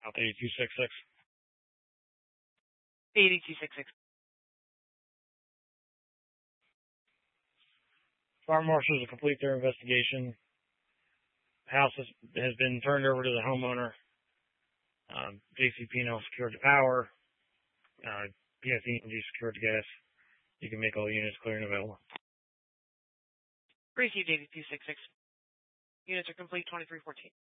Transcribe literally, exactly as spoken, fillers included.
Out eighty-two sixty-six. eighty-two sixty-six. Fire marshals will complete their investigation. The house has, has been turned over to the homeowner. Um, J C P N L secured the power. Uh, P S E and G secured the gas. You can make all units clear and available. Received eighty-two sixty-six. Units are complete, twenty-three fourteen.